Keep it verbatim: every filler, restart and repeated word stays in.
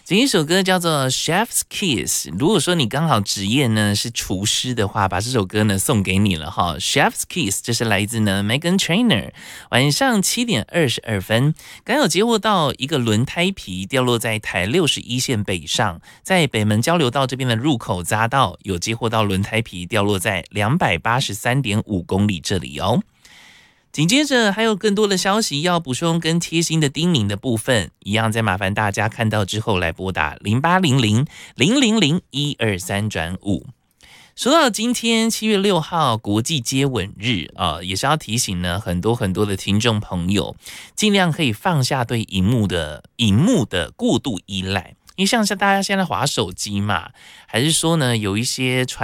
这一首歌叫做 Chef's Kiss， 如果说你刚好职业呢是厨师的话，把这首歌呢送给你了哈。Chef's Kiss， 这是来自呢 Meghan Trainor。晚上七点二十二分，刚有接获到一个轮胎皮掉落在台六十一线北上，在北门交流道这边的入口匝道，有接获到轮胎皮掉落在两百八十三点五公里这里哦。紧接着还有更多的消息要补充跟贴心的叮咛的部分，一样再麻烦大家看到之后来拨打零八零零零零零一二三转五。说到今天七月六号国际接吻日啊、呃，也是要提醒呢很多很多的听众朋友，尽量可以放下对荧幕的荧幕的过度依赖。因为像像大家现在滑手机嘛，还是说呢有一些传